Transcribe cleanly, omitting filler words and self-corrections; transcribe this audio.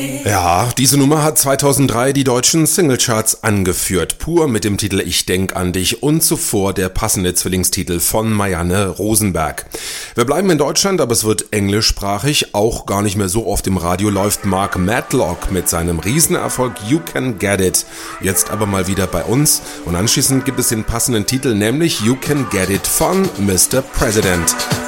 Ja, diese Nummer hat 2003 die deutschen Singlecharts angeführt. Pur mit dem Titel Ich denk an dich und zuvor der passende Zwillingstitel von Marianne Rosenberg. Wir bleiben in Deutschland, aber es wird englischsprachig. Auch gar nicht mehr so oft im Radio läuft Mark Matlock mit seinem Riesenerfolg You Can Get It. Jetzt aber mal wieder bei uns. Und anschließend gibt es den passenden Titel, nämlich You Can Get It von Mr. President.